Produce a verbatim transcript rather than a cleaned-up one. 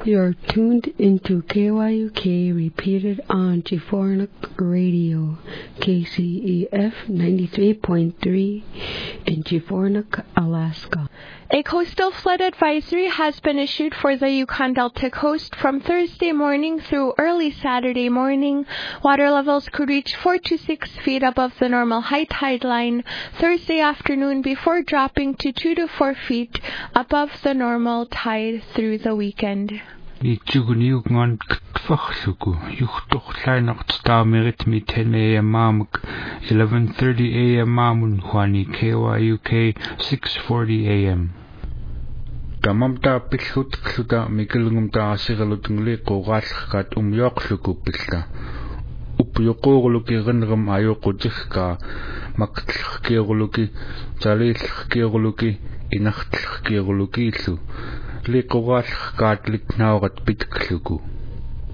You're tuned into K Y U K, repeated on Gifornik Radio, K C E F ninety-three point three in Gifornik, Alaska. A coastal flood advisory has been issued for the Yukon Delta coast from Thursday morning through early Saturday morning. Water levels could reach four to six feet above the normal high tide line Thursday afternoon before dropping to two to four feet above the normal tide through the weekend. Nitsuguniyugngan ktfachlugu yuchtuchlainaqtstaamerit mi ten a m mamuk eleven thirty a m mamun Juani K Y U K six forty a m Tamamta pilhut kluta mikilngumta asigalutungli qoqallqat umyoqluku pilla upyoquluki rinram ayoqutihka maktlhkioguluki talilhkioguluki inahtlhkioguluki illu liqoqallqat litnauqat pitkluku